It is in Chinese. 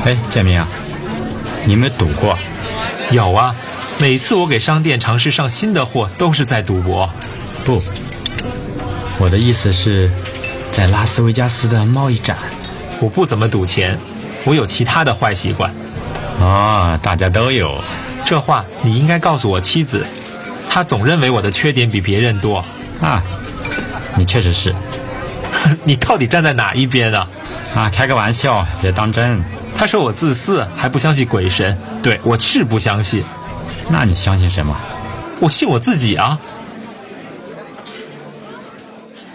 哎，建明啊，你有没有赌过？ 有啊，每次我给商店尝试上新的货都是在赌博。 不，我的意思是在拉斯维加斯的贸易展。 我不怎么赌钱，我有其他的坏习惯。 哦，大家都有。 这话你应该告诉我妻子，她总认为我的缺点比别人多。 啊，你确实是。 你到底站在哪一边啊？ 啊，开个玩笑，别当真。 她说我自私，还不相信鬼神。对，我是不相信。 那你相信什么？ 我信我自己啊。